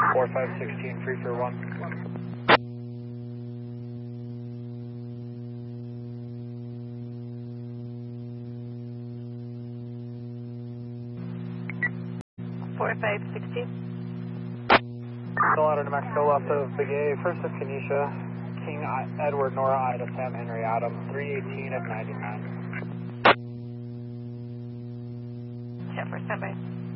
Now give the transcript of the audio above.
4516, free for 1. Still out of New Mexico, left of Big A, first of Kenesha, King Edward, Nora, Ida, Sam, Henry, Adam, 318 of 99. Check for standby.